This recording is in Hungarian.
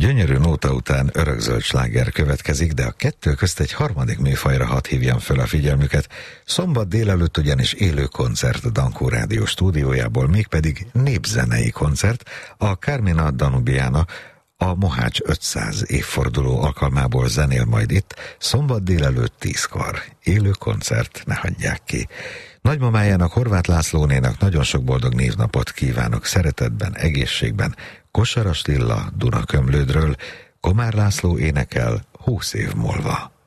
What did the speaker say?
gyönyörű nóta után örökzöld sláger következik, de a kettő közt egy harmadik műfajra hadd hívjam föl a figyelmüket. Szombat délelőtt ugyanis élő koncert a Dankó Rádió stúdiójából, mégpedig népzenei koncert a Carmina Danubiana, a Mohács 500 évforduló alkalmából zenél majd itt, szombat délelőtt 10-kor. Élő koncert, ne hagyják ki. Nagymamájának, Horváth Lászlónénak nagyon sok boldog névnapot kívánok, szeretetben, egészségben. Kosaras Lilla Dunakömlődről, Komár László énekel 20 év múlva.